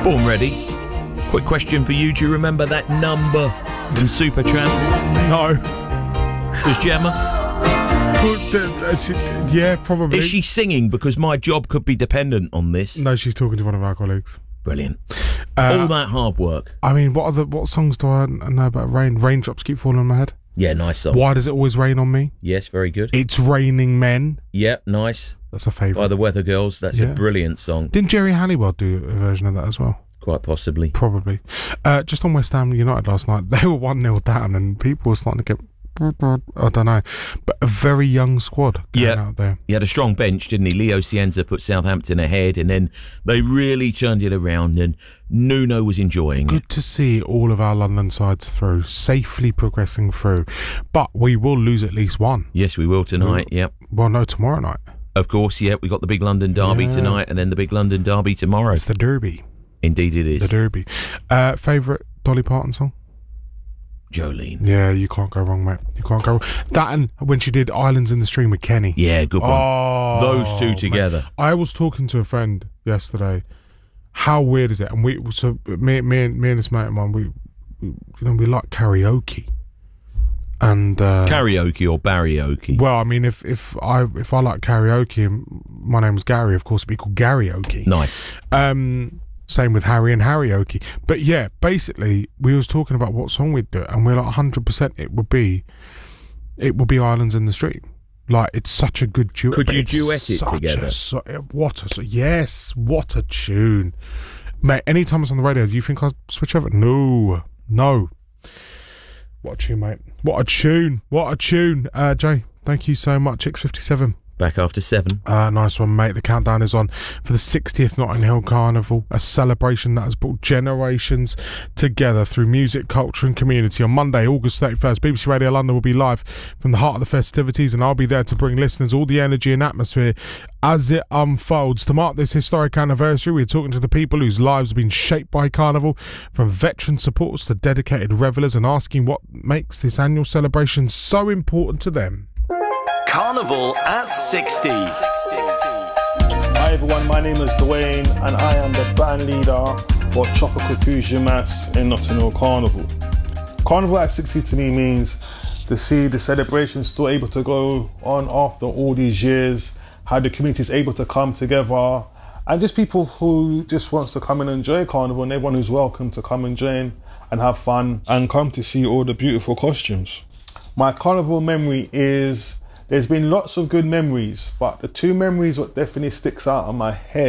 Born Ready. Quick question for you. Do you remember that number from Supertramp? No. Does Gemma? Yeah, probably. Is she singing because my job could be dependent on this? No, she's talking to one of our colleagues. Brilliant. All that hard work. I mean, what songs do I know about rain? Raindrops keep falling on my head. Yeah, nice song. Why does it always rain on me? Yes, very good. It's Raining Men. Yeah, nice. That's a favourite. By the Weather Girls. That's a brilliant song. Didn't Jerry Halliwell do a version of that as well? Quite possibly. Probably. Just on West Ham United last night, they were 1-0 down and people were starting to get, I don't know, but a very young squad going out there. He had a strong bench, didn't he? Leo Cienza put Southampton ahead and then they really turned it around and Nuno was enjoying it. Good to see all of our London sides through, safely progressing through. But we will lose at least one. Yes, we will tonight, yep. Well, no, tomorrow night. Of course, yeah. We got the big London derby tonight and then the big London derby tomorrow. It's the derby. Indeed it is. The derby. Favourite Dolly Parton song? Jolene. Yeah, you can't go wrong, mate. You can't go wrong. That and when she did Islands in the Stream with Kenny. Yeah, good one. Oh, those two together. Mate. I was talking to a friend yesterday. How weird is it? And me and this mate of mine, we like karaoke. And karaoke or barrioke? Well, I mean, if I like karaoke, and my name was Gary, of course, it'd be called Garryoke. Nice. Same with Harry and Harryoke. But yeah, basically, we was talking about what song we'd do, and we're like 100%. It would be Islands in the Stream. Like, it's such a good duet. Could you duet it together? Yes, what a tune, mate. Anytime it's on the radio, do you think I'll switch over? No. What a tune, mate. What a tune. Jay, thank you so much. X57. Back after 7. Nice one, mate. The countdown is on for the 60th Notting Hill Carnival, a celebration that has brought generations together through music, culture and community. On Monday, August 31st, BBC Radio London will be live from the heart of the festivities, and I'll be there to bring listeners all the energy and atmosphere as it unfolds. To mark this historic anniversary, we're talking to the people whose lives have been shaped by Carnival, from veteran supporters to dedicated revellers, and asking what makes this annual celebration so important to them. Carnival at 60. Hi everyone, my name is Dwayne and I am the band leader for Tropical Fusion Mass in Notting Hill Carnival. Carnival at 60 to me means to see the celebration still able to go on after all these years, how the community is able to come together, and just people who just wants to come and enjoy Carnival, and everyone who's welcome to come and join and have fun and come to see all the beautiful costumes. My Carnival memory is, there's been lots of good memories, but the two memories what definitely sticks out in my head